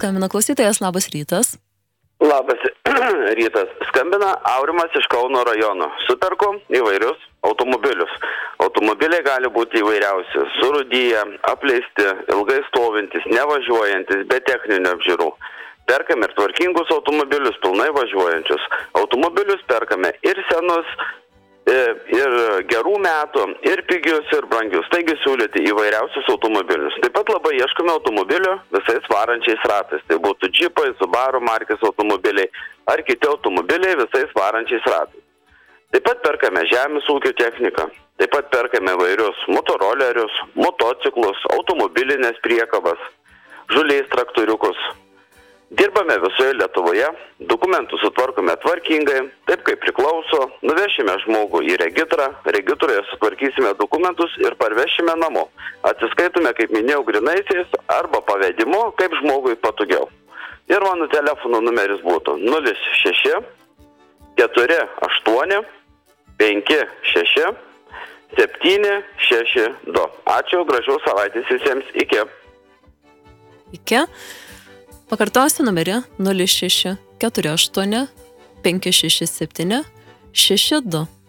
skambina klausytojas, labas rytas. Labas rytas. Skambina Aurimas iš Kauno rajono. Superku įvairius automobilius. Automobiliai gali būti įvairiausi. Surūdyję, apleisti, ilgai stovintis, nevažiuojantis, be techninių apžiūrų. Perkame ir tvarkingus automobilius, pilnai važiuojančius. Automobilius perkame ir senus, ir gerų metų, ir pigius, ir brangius. Taigi siūlyti įvairiausius automobilius. Taip pat labai ieškome automobilių visais varančiais ratais. Tai būtų džipai, Subaru markės automobiliai ar kiti automobiliai visais varančiais ratais. Taip pat perkame žemės ūkio techniką. Taip pat perkame įvairius motorolerius, motociklus, automobilinės priekabas, žuliais traktoriukus. Dirbame visoje Lietuvoje, dokumentus sutvarkome tvarkingai, taip kaip priklauso, nuvešime žmogų į regitrą, regitroje sutvarkysime dokumentus ir parvešime namo. Atsiskaitume, kaip minėjau, grynaisiais arba pavedimu, kaip žmogui patogiau. Ir mano telefono numeris būtų 06 48 56 762. Ačiū, gražios savaitės visiems, iki. Iki. Pakartosiu numerį 06 48 567 62.